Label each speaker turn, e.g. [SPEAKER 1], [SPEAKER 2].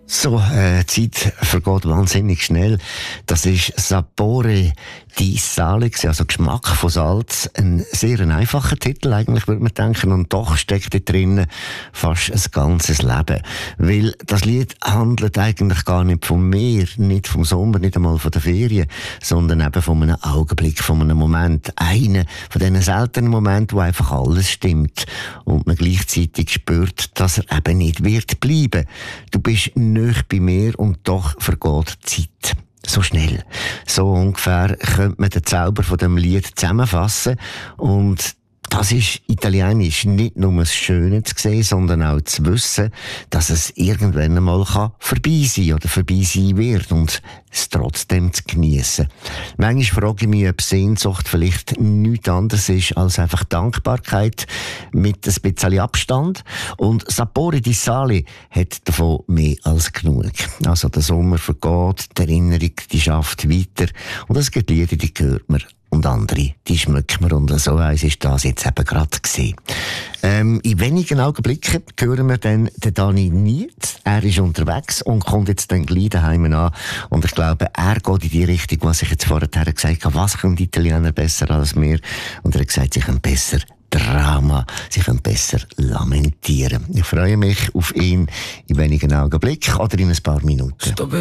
[SPEAKER 1] So, Zeit vergeht wahnsinnig schnell. Das ist Sapore di Sale, also Geschmack von Salz. Ein sehr einfacher Titel eigentlich, würde man denken. Und doch steckt da drinnen fast ein ganzes Leben. Weil das Lied handelt eigentlich gar nicht vom Meer, nicht vom Sommer, nicht einmal von der Ferien, sondern eben von einem Augenblick, von einem Moment. Einer von diesen seltenen Momenten, wo einfach alles stimmt. Und man gleichzeitig spürt, dass er eben nicht wird bleiben. Du bist nicht bei mir und doch vergeht die Zeit. So schnell. So ungefähr könnte man den Zauber von dem Lied zusammenfassen. Und das ist italienisch nicht nur das Schöne zu sehen, sondern auch zu wissen, dass es irgendwann einmal vorbei sein oder vorbei sein wird und es trotzdem zu geniessen. Manchmal frage ich mich, ob Sehnsucht vielleicht nichts anderes ist als einfach Dankbarkeit mit ein bisschen Abstand. Und Sapore di Sale hat davon mehr als genug. Also der Sommer vergeht, die Erinnerung, die schafft weiter. Und es gibt Lieder, die hört man. Und andere, die schmeckt man. Und so eins ist das jetzt eben gerade gewesen. In wenigen Augenblicken hören wir dann den Dani Niet. Er ist unterwegs und kommt jetzt dann gleich daheim an. Und ich glaube, er geht in die Richtung, was ich jetzt vorher gesagt habe. Was können die Italiener besser als wir? Und er hat gesagt, sie können besser Drama, sie können besser lamentieren. Ich freue mich auf ihn in wenigen Augenblicken oder in ein paar Minuten.